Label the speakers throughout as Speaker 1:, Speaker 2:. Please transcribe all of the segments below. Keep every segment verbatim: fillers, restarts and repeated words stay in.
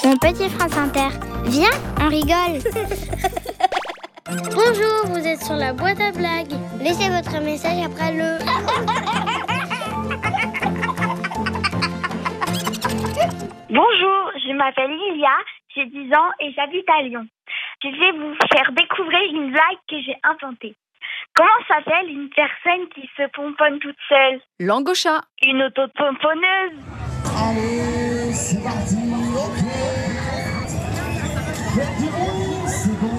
Speaker 1: Mon petit France Inter, viens, on rigole. Bonjour, vous êtes sur la boîte à blagues. Laissez votre message après le...
Speaker 2: Bonjour, je m'appelle Lilia, j'ai dix ans et j'habite à Lyon. Je vais vous faire découvrir une blague que j'ai inventée. Comment s'appelle une personne qui se pomponne toute seule?
Speaker 3: Langue au chat.
Speaker 2: Une autopomponneuse.
Speaker 4: Allez, c'est parti, ok. Faites du bruit, c'est bon.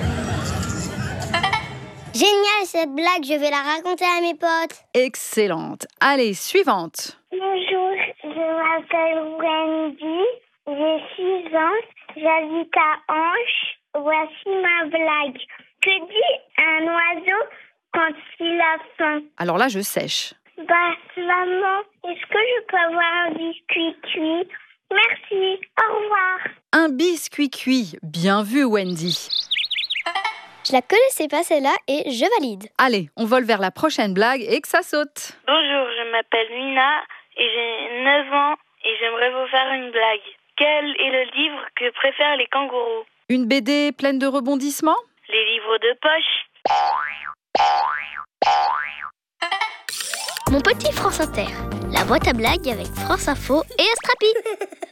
Speaker 1: Génial cette blague, je vais la raconter à mes potes.
Speaker 3: Excellente. Allez, suivante.
Speaker 2: Bonjour, je m'appelle Wendy, j'ai six ans, j'habite à Anche. Voici ma blague. Que dit un oiseau quand il a faim?
Speaker 3: Alors là, je sèche.
Speaker 2: Bah, maman, est-ce que je peux avoir un biscuit cuit? Merci, au revoir.
Speaker 3: Un biscuit cuit. Bien vu, Wendy.
Speaker 1: Je la connaissais pas celle-là et je valide.
Speaker 3: Allez, on vole vers la prochaine blague et que ça saute.
Speaker 5: Bonjour, je m'appelle Nina et j'ai neuf ans et j'aimerais vous faire une blague. Quel est le livre que préfèrent les kangourous?
Speaker 3: Une B D pleine de rebondissements?
Speaker 5: Les livres de poche.
Speaker 1: Mon petit France Inter, la boîte à blagues avec France Info et Astrapi.